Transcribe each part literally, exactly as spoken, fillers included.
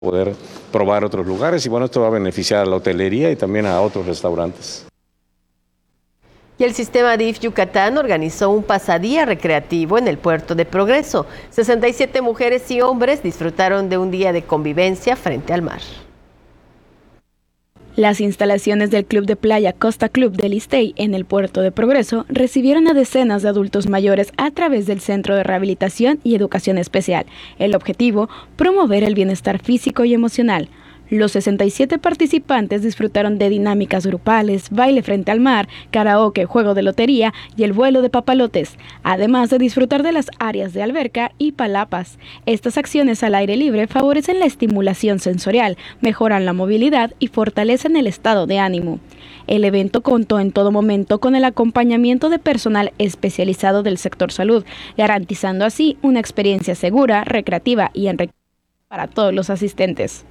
poder probar otros lugares y bueno, esto va a beneficiar a la hotelería y también a otros restaurantes. Y el sistema D I F Yucatán organizó un pasadía recreativo en el puerto de Progreso. sesenta y siete mujeres y hombres disfrutaron de un día de convivencia frente al mar. Las instalaciones del Club de Playa Costa Club del Ixtey en el puerto de Progreso recibieron a decenas de adultos mayores a través del Centro de Rehabilitación y Educación Especial. El objetivo, promover el bienestar físico y emocional. Los sesenta y siete participantes disfrutaron de dinámicas grupales, baile frente al mar, karaoke, juego de lotería y el vuelo de papalotes, además de disfrutar de las áreas de alberca y palapas. Estas acciones al aire libre favorecen la estimulación sensorial, mejoran la movilidad y fortalecen el estado de ánimo. El evento contó en todo momento con el acompañamiento de personal especializado del sector salud, garantizando así una experiencia segura, recreativa y enriquecedora para todos los asistentes.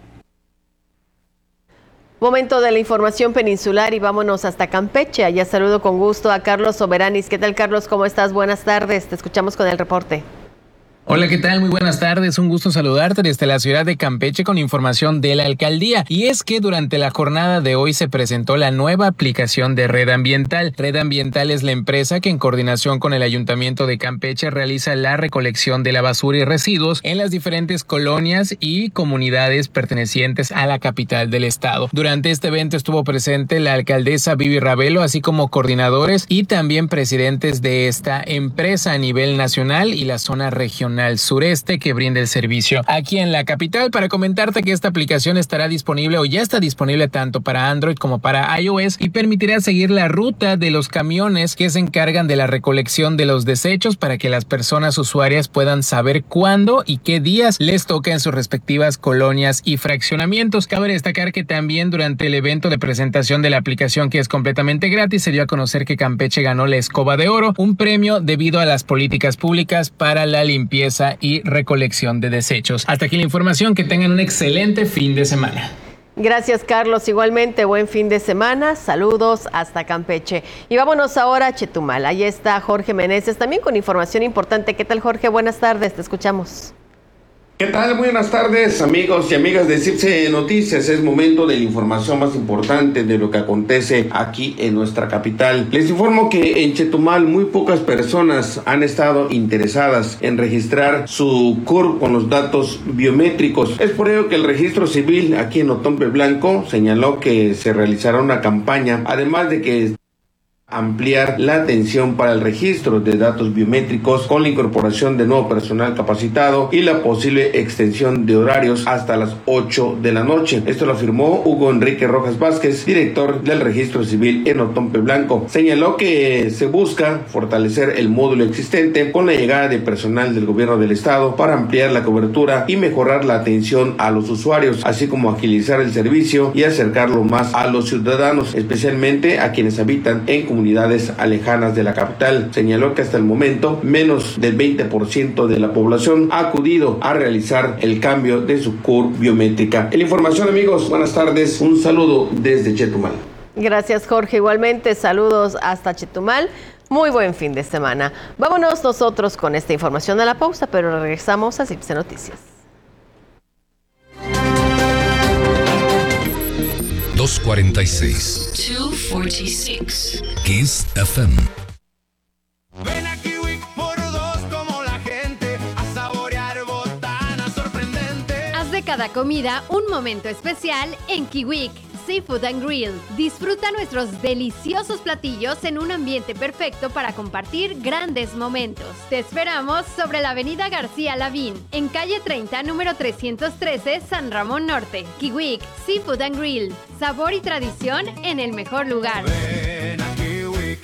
Momento de la información peninsular y vámonos hasta Campeche. Allá saludo con gusto a Carlos Soberanis. ¿Qué tal, Carlos? ¿Cómo estás? Buenas tardes. Te escuchamos con el reporte. Hola, ¿qué tal? Muy buenas tardes. Un gusto saludarte desde la ciudad de Campeche con información de la alcaldía. Y es que durante la jornada de hoy se presentó la nueva aplicación de Red Ambiental. Red Ambiental es la empresa que en coordinación con el Ayuntamiento de Campeche realiza la recolección de la basura y residuos en las diferentes colonias y comunidades pertenecientes a la capital del estado. Durante este evento estuvo presente la alcaldesa Vivi Ravelo, así como coordinadores y también presidentes de esta empresa a nivel nacional y la zona regional sureste que brinda el servicio aquí en la capital. Para comentarte que esta aplicación estará disponible o ya está disponible tanto para Android como para iOS y permitirá seguir la ruta de los camiones que se encargan de la recolección de los desechos para que las personas usuarias puedan saber cuándo y qué días les toca en sus respectivas colonias y fraccionamientos. Cabe destacar que también durante el evento de presentación de la aplicación, que es completamente gratis, se dio a conocer que Campeche ganó la Escoba de Oro, un premio debido a las políticas públicas para la limpieza y recolección de desechos. Hasta aquí la información, que tengan un excelente fin de semana. Gracias, Carlos. Igualmente, buen fin de semana. Saludos hasta Campeche. Y vámonos ahora a Chetumal. Ahí está Jorge Meneses, también con información importante. ¿Qué tal, Jorge? Buenas tardes, te escuchamos. ¿Qué tal? Buenas tardes, amigos y amigas de CIPSE Noticias. Es momento de la información más importante de lo que acontece aquí en nuestra capital. Les informo que en Chetumal muy pocas personas han estado interesadas en registrar su C U R con los datos biométricos. Es por ello que el registro civil aquí en Otompe Blanco señaló que se realizará una campaña, además de que ampliar la atención para el registro de datos biométricos con la incorporación de nuevo personal capacitado y la posible extensión de horarios hasta las ocho de la noche. Esto lo afirmó Hugo Enrique Rojas Vázquez, director del registro civil en Otompe Blanco. Señaló que se busca fortalecer el módulo existente con la llegada de personal del gobierno del estado para ampliar la cobertura y mejorar la atención a los usuarios, así como agilizar el servicio y acercarlo más a los ciudadanos, especialmente a quienes habitan en comunidades comunidades alejanas de la capital. Señaló que hasta el momento menos del veinte por ciento de la población ha acudido a realizar el cambio de su C U R biométrica. En la información, amigos, buenas tardes, un saludo desde Chetumal. Gracias, Jorge. Igualmente, saludos hasta Chetumal. Muy buen fin de semana. Vámonos nosotros con esta información a la pausa, pero regresamos a CIPSE Noticias. dos cuarenta y seis. dos cuarenta y seis. Kiss F M. Ven a Kiwik por dos como la gente a saborear botanas sorprendentes. Haz de cada comida un momento especial en Kiwik Seafood and Grill. Disfruta nuestros deliciosos platillos en un ambiente perfecto para compartir grandes momentos. Te esperamos sobre la avenida García Lavín, en calle treinta, número trescientos trece, San Ramón Norte. Kiwik Seafood and Grill. Sabor y tradición en el mejor lugar. Ven a Kiwik.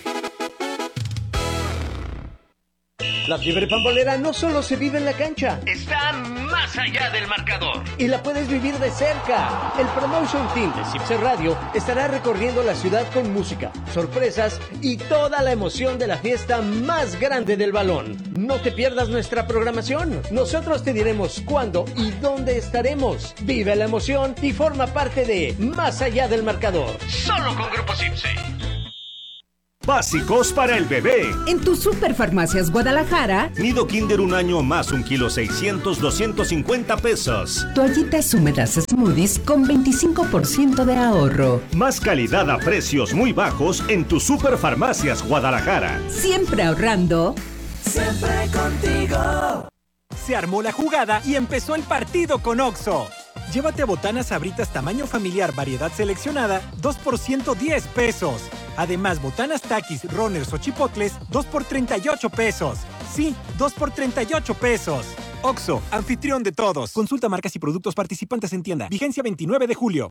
La fiebre pambolera no solo se vive en la cancha, está más allá del marcador y la puedes vivir de cerca. El Promotion Team de CIPSE Radio estará recorriendo la ciudad con música, sorpresas y toda la emoción de la fiesta más grande del balón. No te pierdas nuestra programación. Nosotros te diremos cuándo y dónde estaremos. Vive la emoción y forma parte de Más allá del marcador. Solo con Grupo CIPSE. básicos para el bebé. En tu Superfarmacias Guadalajara, Nido Kinder un año más un kilo seiscientos, doscientos cincuenta pesos. Toallitas húmedas Smoothies con veinticinco por ciento de ahorro. Más calidad a precios muy bajos en tu Superfarmacias Guadalajara. Siempre ahorrando. Siempre contigo. Se armó la jugada y empezó el partido con Oxxo. Llévate botanas Sabritas tamaño familiar, variedad seleccionada, dos por ciento diez pesos. Además, botanas Takis, Runners o Chipotles, dos por treinta y ocho pesos. Sí, dos por treinta y ocho pesos. Oxxo, anfitrión de todos. Consulta marcas y productos participantes en tienda. Vigencia veintinueve de julio.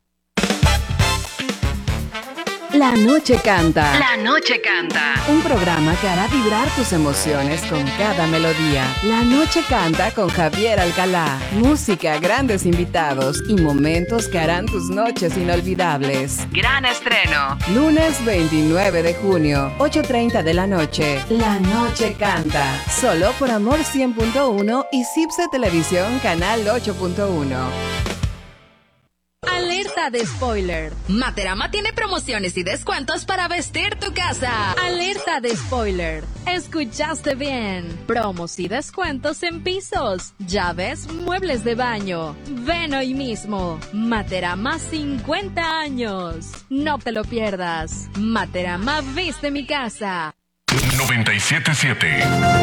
La Noche Canta. La Noche Canta. Un programa que hará vibrar tus emociones con cada melodía. La Noche Canta con Javier Alcalá. Música, grandes invitados y momentos que harán tus noches inolvidables. Gran estreno. Lunes veintinueve de junio, ocho treinta de la noche. La Noche Canta. Solo por Amor cien punto uno y Cipse Televisión Canal ocho punto uno. Alerta de spoiler. Materama tiene promociones y descuentos para vestir tu casa. Alerta de spoiler. Escuchaste bien. Promos y descuentos en pisos, llaves, muebles de baño. Ven hoy mismo. Materama cincuenta años. No te lo pierdas. Materama viste mi casa. noventa y siete punto siete.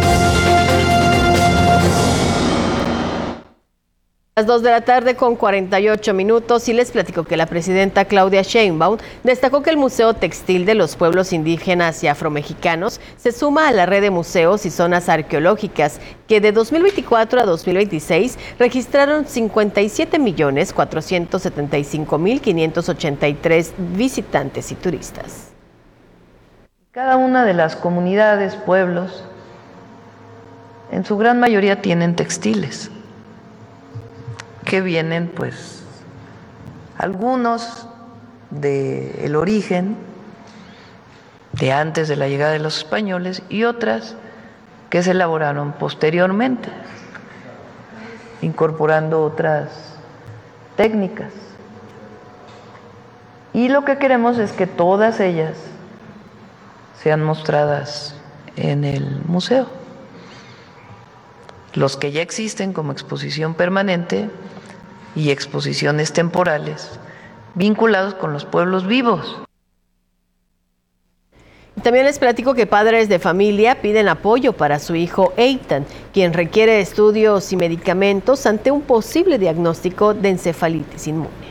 Las dos de la tarde con cuarenta y ocho minutos y les platico que la presidenta Claudia Sheinbaum destacó que el Museo Textil de los Pueblos Indígenas y Afromexicanos se suma a la red de museos y zonas arqueológicas que de dos mil veinticuatro a dos mil veintiséis registraron cincuenta y siete millones cuatrocientos setenta y cinco mil quinientos ochenta y tres visitantes y turistas. Cada una de las comunidades, pueblos, en su gran mayoría tienen textiles que vienen, pues, algunos del origen de antes de la llegada de los españoles y otras que se elaboraron posteriormente, incorporando otras técnicas. Y lo que queremos es que todas ellas sean mostradas en el museo. Los que ya existen como exposición permanente y exposiciones temporales vinculados con los pueblos vivos. También les platico que padres de familia piden apoyo para su hijo Eitan, quien requiere estudios y medicamentos ante un posible diagnóstico de encefalitis inmune.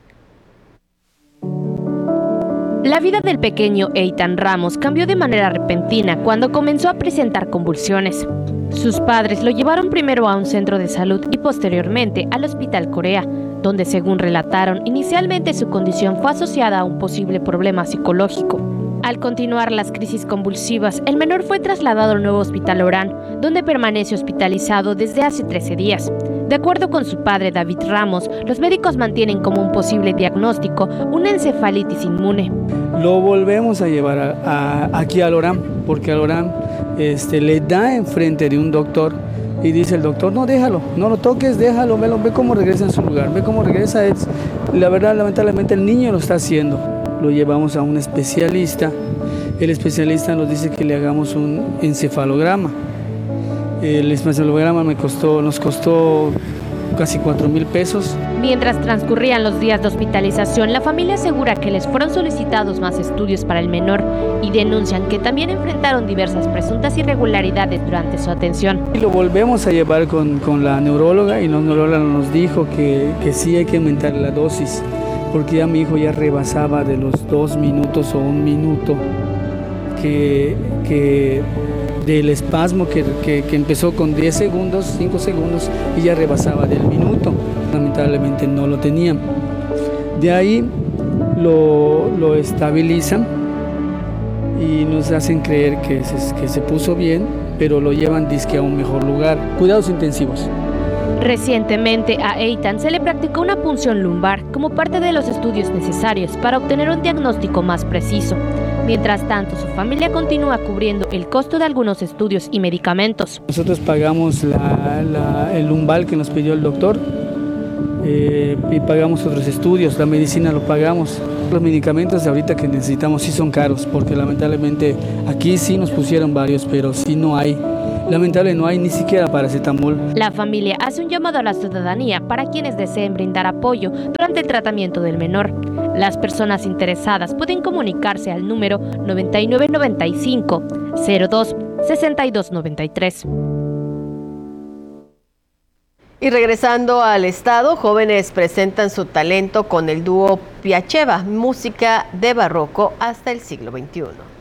La vida del pequeño Eitan Ramos cambió de manera repentina cuando comenzó a presentar convulsiones. Sus padres lo llevaron primero a un centro de salud y posteriormente al Hospital Corea, donde, según relataron, inicialmente su condición fue asociada a un posible problema psicológico. Al continuar las crisis convulsivas, el menor fue trasladado al nuevo Hospital Orán, donde permanece hospitalizado desde hace trece días. De acuerdo con su padre David Ramos, los médicos mantienen como un posible diagnóstico una encefalitis inmune. Lo volvemos a llevar a, a, aquí al Orán, porque al Orán este, le da enfrente de un doctor y dice el doctor, no, déjalo, no lo toques, déjalo, ve, ve cómo regresa en su lugar, ve cómo regresa. Es, la verdad, lamentablemente el niño lo está haciendo. Lo llevamos a un especialista, el especialista nos dice que le hagamos un encefalograma. El encefalograma me costó, nos costó casi cuatro mil pesos. Mientras transcurrían los días de hospitalización, la familia asegura que les fueron solicitados más estudios para el menor y denuncian que también enfrentaron diversas presuntas irregularidades durante su atención. Y lo volvemos a llevar con, con la neuróloga y la neuróloga nos dijo que, que sí hay que aumentar la dosis, porque ya mi hijo ya rebasaba de los dos minutos o un minuto que, que del espasmo que, que, que empezó con diez segundos, cinco segundos y ya rebasaba del minuto. Lamentablemente no lo tenían. De ahí lo, lo estabilizan y nos hacen creer que se, que se puso bien, pero lo llevan disque a un mejor lugar. Cuidados intensivos. Recientemente a Eitan se le practicó una punción lumbar como parte de los estudios necesarios para obtener un diagnóstico más preciso. Mientras tanto, su familia continúa cubriendo el costo de algunos estudios y medicamentos. Nosotros pagamos la, la, el lumbar que nos pidió el doctor. eh, y pagamos otros estudios, la medicina lo pagamos. Los medicamentos ahorita que necesitamos sí son caros, porque lamentablemente aquí sí nos pusieron varios, pero sí no hay. Lamentable, no hay ni siquiera paracetamol. La familia hace un llamado a la ciudadanía para quienes deseen brindar apoyo durante el tratamiento del menor. Las personas interesadas pueden comunicarse al número noventa y nueve noventa y cinco cero dos sesenta y dos noventa y tres. Y regresando al estado, jóvenes presentan su talento con el dúo Piacheva, música de barroco hasta el siglo veintiuno.